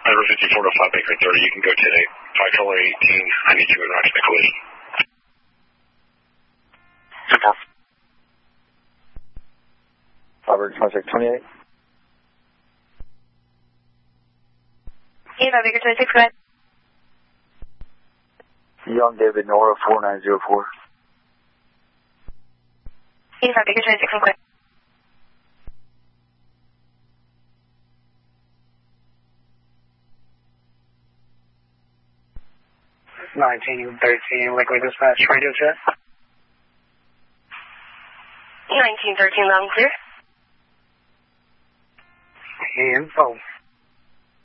Number 54 to 5 Baker 30, you can go 10-8. 5 Controller 18, I need you in route to the collision. 10-4. 5 26, 28. Yeah, 5 Baker 26, go ahead. Young David Nora 4904. Yeah, 5 Baker 26, go ahead. 1913, Liquid Dispatch, radio check. 1913, loud and clear. Info.